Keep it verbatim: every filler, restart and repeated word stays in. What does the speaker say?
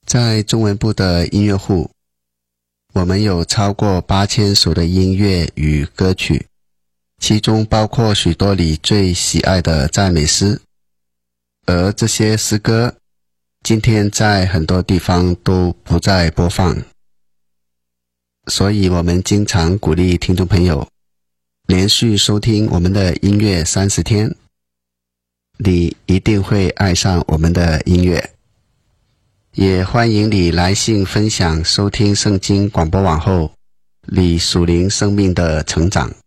在中文部的音乐户，我们有超过八千首的音乐与歌曲，其中包括许多你最喜爱的赞美诗，而这些诗歌今天在很多地方都不再播放，所以我们经常鼓励听众朋友连续收听我们的音乐三十天，你一定会爱上我们的音乐。也欢迎你来信分享收听圣经广播网后你属灵生命的成长。